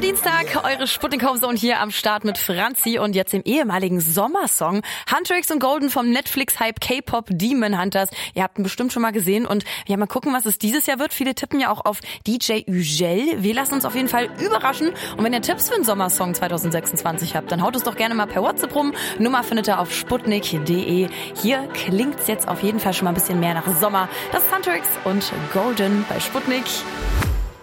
Dienstag, eure Sputnik Homezone hier am Start mit Franzi und jetzt dem ehemaligen Sommersong Huntrix und Golden vom Netflix-Hype K-Pop Demon Hunters. Ihr habt ihn bestimmt schon mal gesehen und ja, mal gucken, was es dieses Jahr wird. Viele tippen ja auch auf DJ Ugel. Wir lassen uns auf jeden Fall überraschen und wenn ihr Tipps für einen Sommersong 2026 habt, dann haut es doch gerne mal per WhatsApp rum. Nummer findet ihr auf sputnik.de. Hier klingt's jetzt auf jeden Fall schon mal ein bisschen mehr nach Sommer. Das ist Huntrix und Golden bei Sputnik.